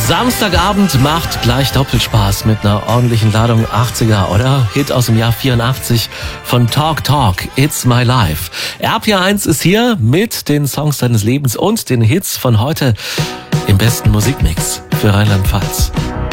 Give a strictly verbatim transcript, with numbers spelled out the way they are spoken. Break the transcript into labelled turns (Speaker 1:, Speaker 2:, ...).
Speaker 1: Samstagabend macht gleich doppelt Spaß mit einer ordentlichen Ladung achtziger, oder? Hit aus dem Jahr vierundachtzig von Talk Talk, It's My Life. R P R eins ist hier mit den Songs deines Lebens und den Hits von heute im besten Musikmix für Rheinland-Pfalz.